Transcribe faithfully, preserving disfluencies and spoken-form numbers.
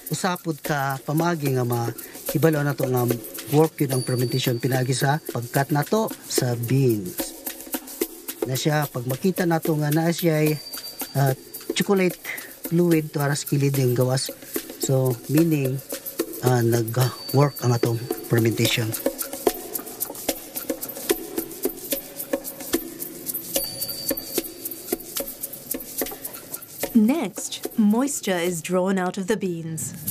usapod ka pamagi nga mahibalo na to nga work yun ang fermentation pinagi sa pagkat nato sa beans. Na siya, pag makita nato nga na siya ay uh, chocolate fluid to aras kilid yung gawas. So, meaning, uh, nag-work ang atong fermentation. Next, moisture is drawn out of the beans.